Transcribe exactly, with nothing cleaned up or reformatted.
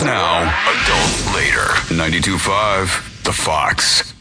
now, adults later. ninety-two point five The Fox.